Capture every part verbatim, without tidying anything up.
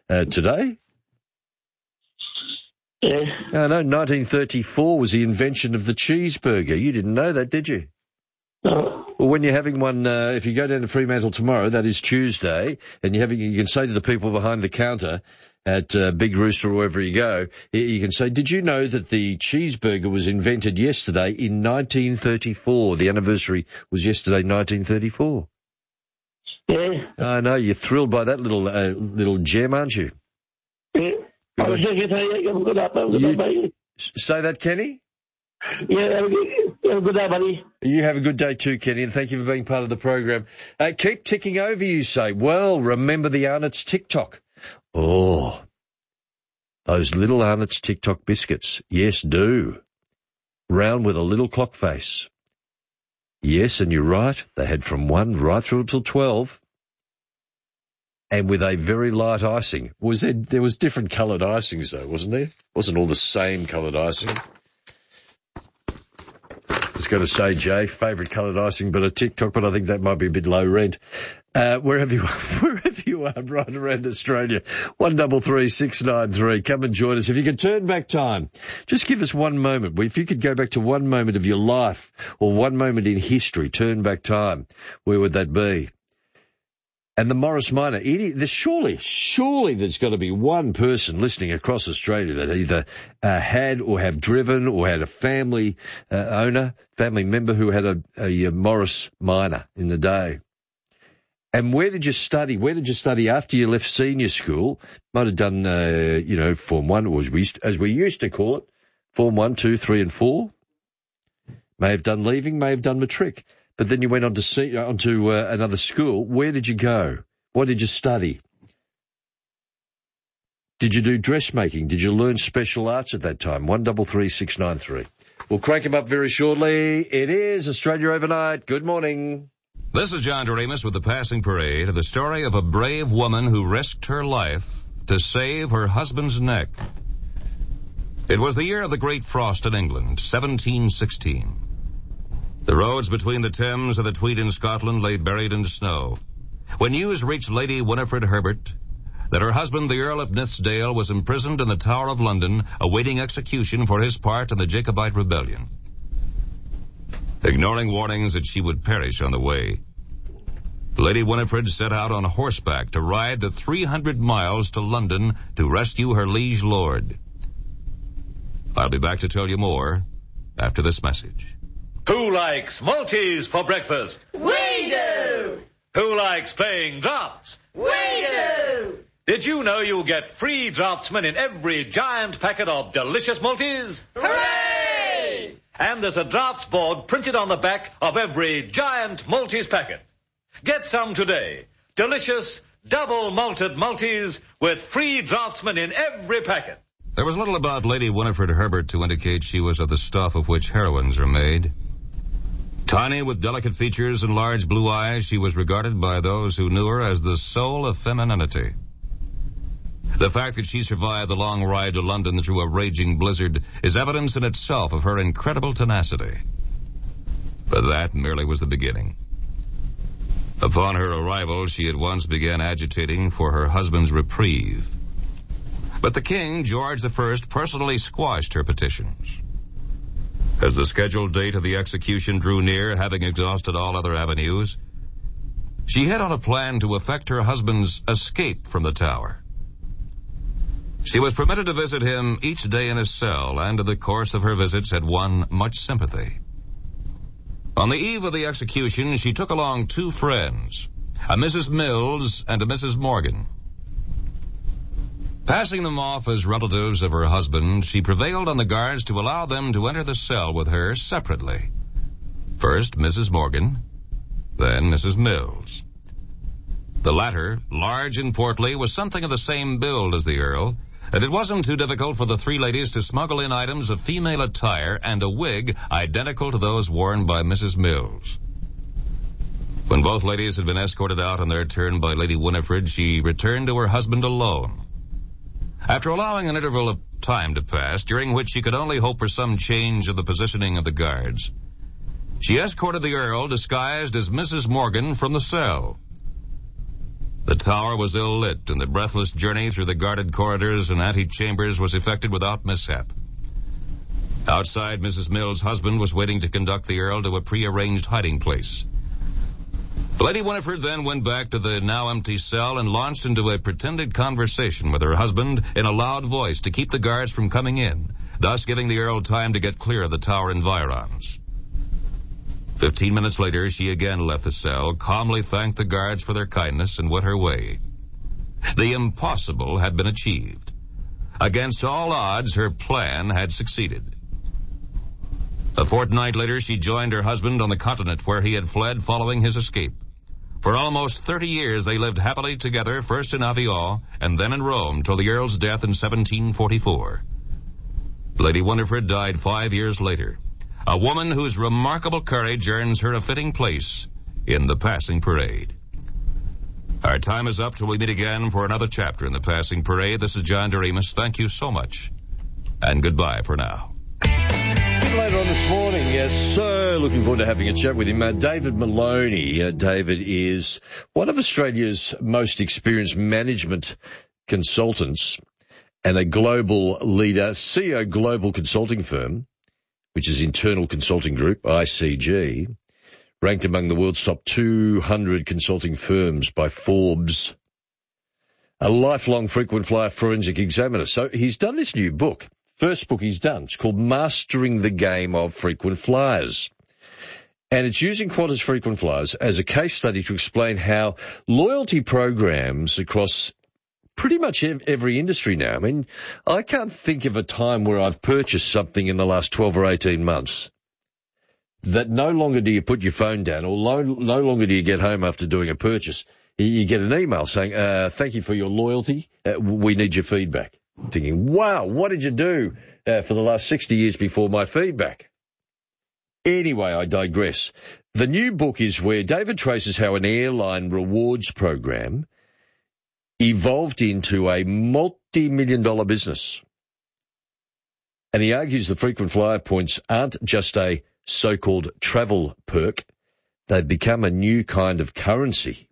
uh, today. Yeah. Oh, no, nineteen thirty-four was the invention of the cheeseburger. You didn't know that, did you? No. Well, when you're having one, uh, if you go down to Fremantle tomorrow, that is Tuesday, and you're having, you can say to the people behind the counter at uh, Big Rooster or wherever you go, you can say, did you know that the cheeseburger was invented yesterday in nineteen thirty-four? The anniversary was yesterday, nineteen thirty-four. Yeah. I know, you're thrilled by that little uh, little gem, aren't you? Yeah. I was thinking, hey, have a good day, have a good day, buddy. Say that, Kenny? Yeah, have a good, have a good day, buddy. You have a good day too, Kenny, and thank you for being part of the program. Uh, keep ticking over, you say. Well, remember the Arnott's TikTok. Oh, those little Arnott's TikTok biscuits. Yes, do. Round with a little clock face. Yes, and you're right. They had from one right through until twelve. And with a very light icing. Was there, there was different coloured icings though, wasn't there? Wasn't all the same coloured icing. I was going to say, Jay, favourite coloured icing, but a TikTok, but I think that might be a bit low rent. Uh, wherever you are, wherever you are, right around Australia, one double three six nine three. Come and join us. If you could turn back time, just give us one moment. If you could go back to one moment of your life or one moment in history, turn back time, where would that be? And the Morris Minor, there's surely, surely there's got to be one person listening across Australia that either uh, had or have driven or had a family uh, owner, family member who had a, a, a Morris Minor in the day. And where did you study? Where did you study after you left senior school? Might have done, uh, you know, Form one, or as we, as we used to call it, Form one, two, three, and four. May have done leaving, may have done matric. But then you went on to see, on to uh, another school. Where did you go? What did you study? Did you do dressmaking? Did you learn special arts at that time? One double three six nine three. We'll crank him up very shortly. It is Australia Overnight. Good morning. This is John Doremus with the Passing Parade, the story of a brave woman who risked her life to save her husband's neck. It was the year of the Great Frost in England, seventeen sixteen. The roads between the Thames and the Tweed in Scotland lay buried in snow. When news reached Lady Winifred Herbert that her husband, the Earl of Nithsdale, was imprisoned in the Tower of London, awaiting execution for his part in the Jacobite rebellion. Ignoring warnings that she would perish on the way, Lady Winifred set out on horseback to ride the three hundred miles to London to rescue her liege lord. I'll be back to tell you more after this message. Who likes Maltese for breakfast? We do! Who likes playing drafts? We do! Did you know you'll get free draftsmen in every giant packet of delicious Maltese? Hooray! And there's a drafts board printed on the back of every giant Maltese packet. Get some today. Delicious, double malted Maltese with free draftsmen in every packet. There was little about Lady Winifred Herbert to indicate she was of the stuff of which heroines are made. Tiny with delicate features and large blue eyes, she was regarded by those who knew her as the soul of femininity. The fact that she survived the long ride to London through a raging blizzard is evidence in itself of her incredible tenacity. But that merely was the beginning. Upon her arrival, she at once began agitating for her husband's reprieve. But the King, George the First, personally squashed her petitions. As the scheduled date of the execution drew near, having exhausted all other avenues, she hit on a plan to effect her husband's escape from the Tower. She was permitted to visit him each day in his cell, and in the course of her visits had won much sympathy. On the eve of the execution, she took along two friends, a Missus Mills and a Missus Morgan. Passing them off as relatives of her husband, she prevailed on the guards to allow them to enter the cell with her separately. First Missus Morgan, then Missus Mills. The latter, large and portly, was something of the same build as the Earl, and it wasn't too difficult for the three ladies to smuggle in items of female attire and a wig identical to those worn by Missus Mills. When both ladies had been escorted out in their turn by Lady Winifred, she returned to her husband alone. After allowing an interval of time to pass, during which she could only hope for some change of the positioning of the guards, she escorted the Earl, disguised as Missus Morgan, from the cell. The tower was ill-lit, and the breathless journey through the guarded corridors and antechambers was effected without mishap. Outside, Missus Mills' husband was waiting to conduct the Earl to a pre-arranged hiding place. Lady Winifred then went back to the now empty cell and launched into a pretended conversation with her husband in a loud voice to keep the guards from coming in, thus giving the Earl time to get clear of the tower environs. Fifteen minutes later, she again left the cell, calmly thanked the guards for their kindness, and went her way. The impossible had been achieved. Against all odds, her plan had succeeded. A fortnight later, she joined her husband on the continent where he had fled following his escape. For almost thirty years, they lived happily together, first in Avignon and then in Rome, till the Earl's death in seventeen forty-four. Lady Winifred died five years later, a woman whose remarkable courage earns her a fitting place in the Passing Parade. Our time is up till we meet again for another chapter in the Passing Parade. This is John Doremus. Thank you so much, and goodbye for now. Later on this morning, uh, so looking forward to having a chat with him. Uh, David Maloney. Uh, David is one of Australia's most experienced management consultants and a global leader, C E O Global Consulting Firm, which is Internal Consulting Group, I C G, ranked among the world's top two hundred consulting firms by Forbes, a lifelong frequent flyer forensic examiner. So he's done this new book. First book he's done. It's called Mastering the Game of Frequent Flyers. And it's using Qantas frequent flyers as a case study to explain how loyalty programs across pretty much every industry now. I mean, I can't think of a time where I've purchased something in the last twelve or eighteen months that no longer do you put your phone down or lo- no longer do you get home after doing a purchase. You get an email saying, uh, thank you for your loyalty. Uh, we need your feedback. Thinking, wow, what did you do uh, for the last sixty years before my feedback? Anyway, I digress. The new book is where David traces how an airline rewards program evolved into a multi-million dollar business. And he argues the frequent flyer points aren't just a so-called travel perk. They've become a new kind of currency,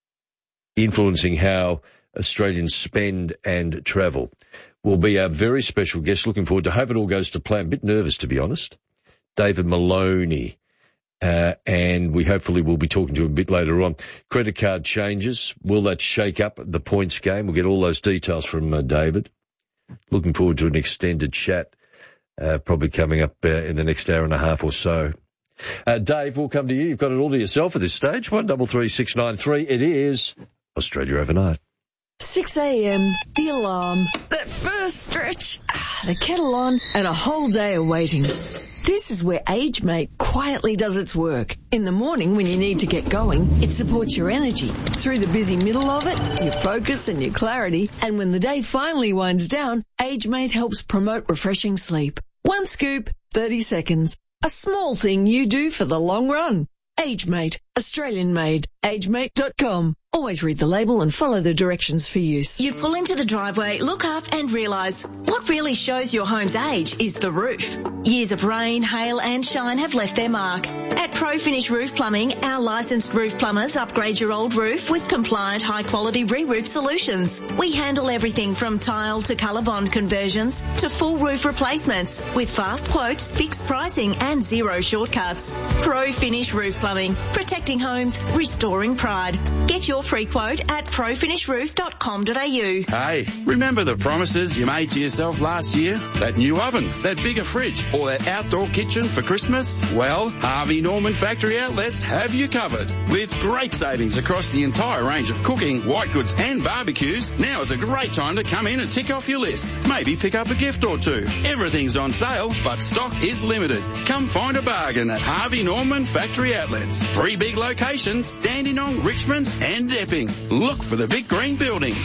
influencing how Australians spend and travel. Will be our very special guest. Looking forward to hope it all goes to plan. A bit nervous, to be honest. David Maloney. Uh, and we hopefully will be talking to him a bit later on. Credit card changes. Will that shake up the points game? We'll get all those details from uh, David. Looking forward to an extended chat, uh, probably coming up uh, in the next hour and a half or so. Uh, Dave, we'll come to you. You've got it all to yourself at this stage. one double three six nine three. It is Australia Overnight. six a.m., the alarm, that first stretch, ah, the kettle on, and a whole day of waiting. This is where AgeMate quietly does its work. In the morning when you need to get going, it supports your energy. Through the busy middle of it, your focus and your clarity. And when the day finally winds down, AgeMate helps promote refreshing sleep. One scoop, thirty seconds. A small thing you do for the long run. AgeMate, Australian made. age mate dot com. Always read the label and follow the directions for use. You pull into the driveway, look up and realise what really shows your home's age is the roof. Years of rain, hail and shine have left their mark. At ProFinish Roof Plumbing, our licensed roof plumbers upgrade your old roof with compliant high-quality re-roof solutions. We handle everything from tile to colour bond conversions to full roof replacements with fast quotes, fixed pricing and zero shortcuts. ProFinish Roof Plumbing, protecting homes, restoring pride. Get your free quote at pro finish roof dot com dot a u. Hey, remember the promises you made to yourself last year? That new oven, that bigger fridge, or that outdoor kitchen for Christmas? Well, Harvey Norman Factory Outlets have you covered. With great savings across the entire range of cooking, white goods and barbecues, now is a great time to come in and tick off your list. Maybe pick up a gift or two. Everything's on sale, but stock is limited. Come find a bargain at Harvey Norman Factory Outlets. Three big locations, Dandenong, Richmond and Epping. Look for the big green buildings.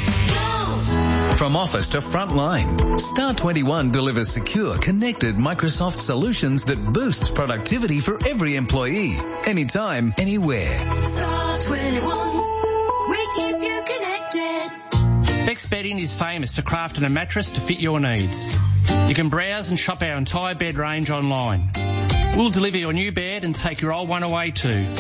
From office to frontline, Star twenty-one delivers secure, connected Microsoft solutions that boosts productivity for every employee, anytime, anywhere. Star twenty-one, we keep you connected. Bex Bedding is famous for crafting a mattress to fit your needs. You can browse and shop our entire bed range online. We'll deliver your new bed and take your old one away too.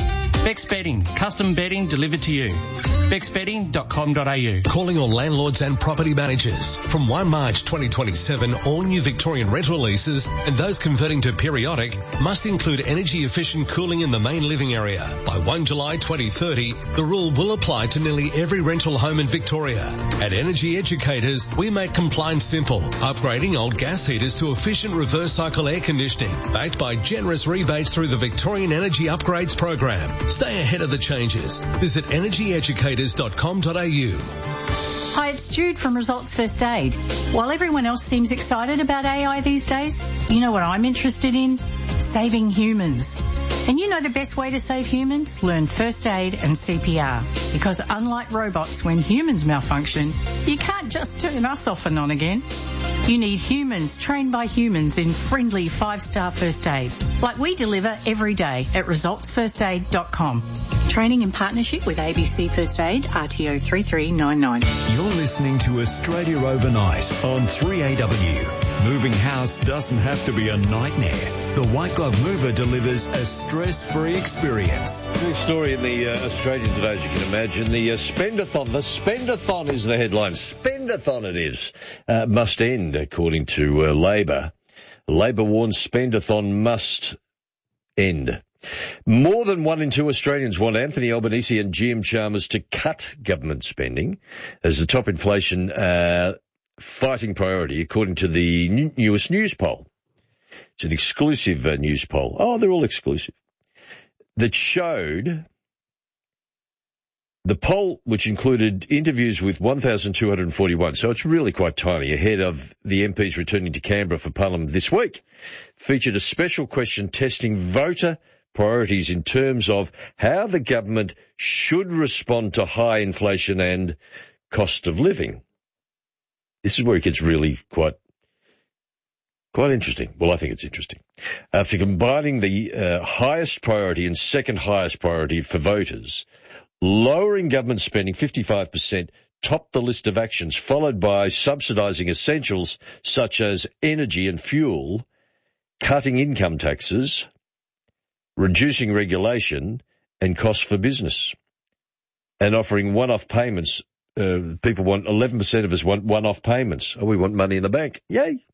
Bex Bedding, custom bedding delivered to you. bex bedding dot com dot a u. Calling all landlords and property managers. From first of March twenty twenty-seven, all new Victorian rental leases and those converting to periodic must include energy efficient cooling in the main living area. By first of July twenty thirty, the rule will apply to nearly every rental home in Victoria. At Energy Educators, we make compliance simple, upgrading old gas heaters to efficient reverse cycle air conditioning, backed by generous rebates through the Victorian Energy Upgrades program. Stay ahead of the changes. Visit energy educators dot com dot a u. Hi, it's Jude from Results First Aid. While everyone else seems excited about A I these days, you know what I'm interested in? Saving humans. And you know the best way to save humans? Learn first aid and C P R. Because unlike robots, when humans malfunction, you can't just turn us off and on again. You need humans trained by humans in friendly five-star first aid, like we deliver every day at results first aid dot com. Training in partnership with A B C First Aid, R T O three three nine nine. You're listening to Australia Overnight on three A W. Moving house doesn't have to be a nightmare. The White Glove Mover delivers a stress-free experience. Big story in the uh, Australian today, as you can imagine. The uh, Spendathon. The Spendathon is the headline. Spendathon it is. Uh, must end, according to uh, Labor. Labor warns Spendathon must end. More than one in two Australians want Anthony Albanese and G M Chalmers to cut government spending as the top inflation uh, fighting priority, according to the new, newest news poll. It's an exclusive uh, news poll. Oh, they're all exclusive. That showed the poll, which included interviews with one thousand two hundred forty-one, so it's really quite tiny, ahead of the M Ps returning to Canberra for Parliament this week, featured a special question testing voter priorities in terms of how the government should respond to high inflation and cost of living. This is where it gets really quite quite interesting. Well, I think it's interesting. After combining the uh, highest priority and second highest priority for voters, lowering government spending fifty-five percent topped the list of actions, followed by subsidising essentials such as energy and fuel, cutting income taxes, reducing regulation and costs for business, and offering one-off payments. Uh, people want, eleven percent of us want one-off payments. Oh, we want money in the bank. Yay.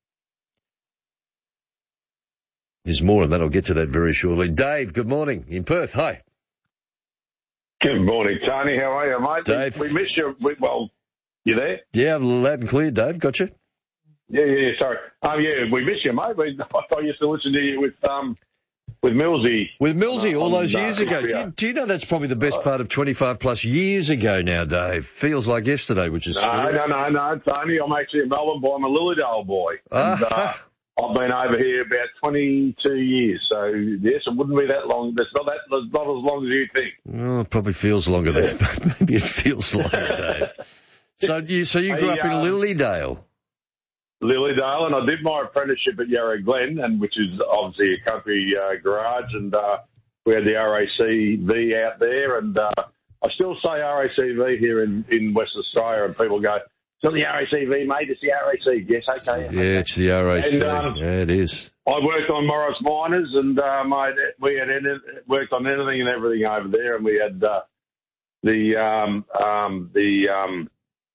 There's more on that. I'll get to that very shortly. Dave, good morning in Perth. Hi. Good morning, Tony. How are you, mate? Dave. We, we miss you. We, well, you there? Yeah, loud and clear, Dave. Got you? Yeah, yeah, yeah. Sorry. Um, yeah, we miss you, mate. We, I used to listen to you with um with Millsy. With Millsy uh, all those on, years uh, ago. Do you, do you know that's probably the best part of twenty-five plus years ago now, Dave? Feels like yesterday, which is... No, no, no, no, Tony. I'm actually a Melbourne boy. I'm a Lilydale boy. And, uh, I've been over here about twenty-two years, so yes, it wouldn't be that long. It's not that, it's not as long as you think. Oh, it probably feels longer than yeah. Maybe it feels longer, Dave. So you, so you grew I, up in um, Lilydale. Lilydale, and I did my apprenticeship at Yarra Glen, and which is obviously a country uh, garage, and uh, we had the R A C V out there, and uh, I still say R A C V here in, in West Australia, and people go, "It's not the R A C V, mate, it's the R A C." Yes, okay. Yeah, okay. It's the R A C. And, um, yeah, it is. I worked on Morris Miners, and uh, mate, we had any, worked on anything and everything over there, and we had uh, the um, um, the um,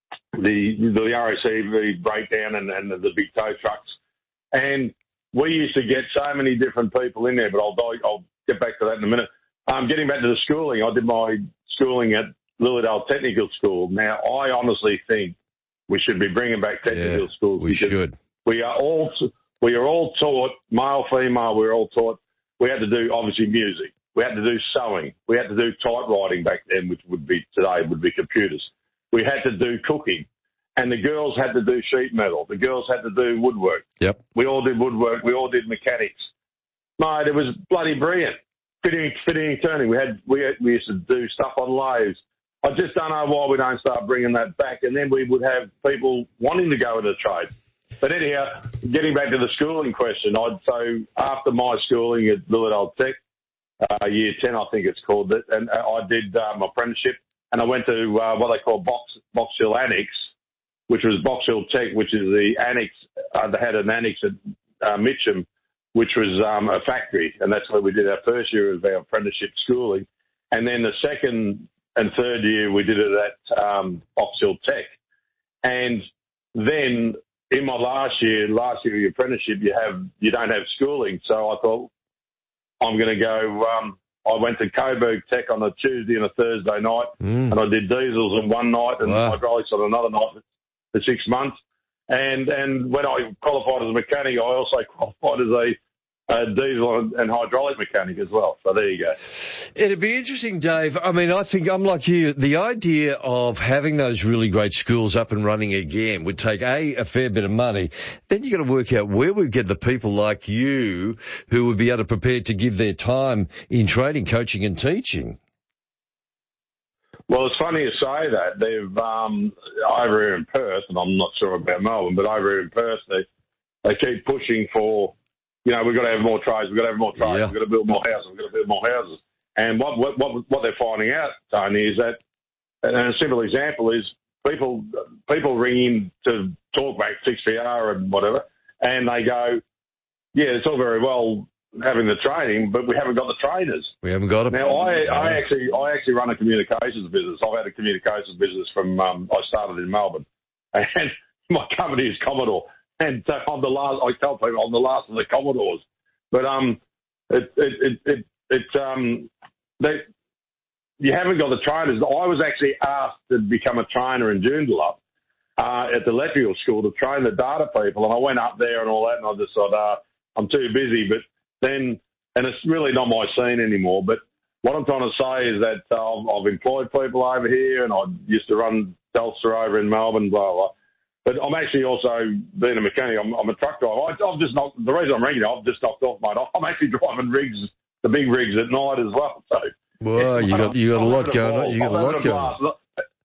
the the R A C V breakdown and, and the big tow trucks, and we used to get so many different people in there. But I'll I'll get back to that in a minute. Um, getting back to the schooling, I did my schooling at Lilydale Technical School. Now, I honestly think we should be bringing back technical yeah, schools. We should. We are all we are all taught, male, female. We are all taught. We had to do obviously music. We had to do sewing. We had to do typewriting back then, which would be today would be computers. We had to do cooking, and the girls had to do sheet metal. The girls had to do woodwork. Yep. We all did woodwork. We all did mechanics. Mate, it was bloody brilliant. Fitting, fitting, and turning. We had we had, we used to do stuff on lathes. I just don't know why we don't start bringing that back, and then we would have people wanting to go into the trade. But anyhow, getting back to the schooling question, I'd so after my schooling at Lilydale Tech, uh, year ten, I think it's called it, and I did uh, my apprenticeship, and I went to uh, what they call Box Box Hill Annex, which was Box Hill Tech, which is the annex. Uh, they had an annex at uh, Mitcham, which was um, a factory, and that's where we did our first year of our apprenticeship schooling. And then the second and third year we did it at um, Ox Hill Tech. And then in my last year, last year of your apprenticeship, you have you don't have schooling. So I thought, I'm going to go, um, I went to Coburg Tech on a Tuesday and a Thursday night, mm. and I did diesels on one night and wow. hydraulics on another night for six months. And and when I qualified as a mechanic, I also qualified as a Uh, diesel and hydraulic mechanic as well. So there you go. It'd be interesting, Dave. I mean, I think I'm like you. The idea of having those really great schools up and running again would take, A, a fair bit of money. Then you've got to work out where we get the people like you who would be able to prepare to give their time in training, coaching and teaching. Well, it's funny you say that. They've, um, over here in Perth, and I'm not sure about Melbourne, but over here in Perth, they, they keep pushing for, you know, we've got to have more trades, we've got to have more trades, yeah. we've got to build more houses, we've got to build more houses. And what what what, what they're finding out, Tony, is that, and a simple example is people people ring in to talk back six P R and whatever, and they go, yeah, it's all very well having the training, but we haven't got the trainers. We haven't got them. Now, I, I actually I actually run a communications business. I've had a communications business from, um, I started in Melbourne, and my company is Commodore. And uh, I'm the last. I tell people I'm the last of the Commodores, but um, it it it it, it um, they you haven't got the trainers. I was actually asked to become a trainer in Joondalup uh, at the electrical school to train the data people, and I went up there and all that, and I just thought, uh, I'm too busy. But then, and it's really not my scene anymore. But what I'm trying to say is that uh, I've, I've employed people over here, and I used to run Telstra over in Melbourne, blah blah. But I'm actually also, being a mechanic, I'm, I'm a truck driver. I, I've just knocked, the reason I'm ringing, I've just knocked off, mate. I'm actually driving rigs, the big rigs at night as well. So, well, you got you got a lot going on. You got a lot going on.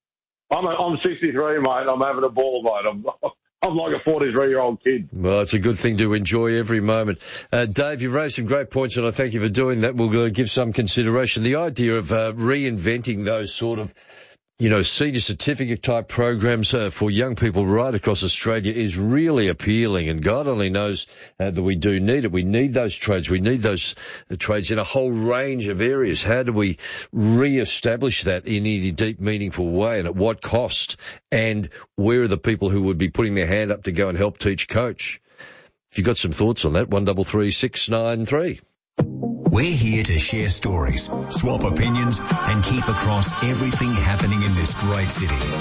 I'm a, I'm sixty-three, mate. I'm having a ball, mate. I'm I'm like a forty-three-year-old kid. Well, it's a good thing to enjoy every moment. Uh, Dave, you've raised some great points, and I thank you for doing that. We'll uh, give some consideration. The idea of uh, reinventing those sort of, you know, senior certificate type programs uh, for young people right across Australia is really appealing, and God only knows uh, that we do need it. We need those trades. We need those uh, trades in a whole range of areas. How do we re-establish that in any deep, meaningful way, and at what cost? And where are the people who would be putting their hand up to go and help teach coach? If you've got some thoughts on that, one double three six nine three. We're here to share stories, swap opinions, and keep across everything happening in this great city.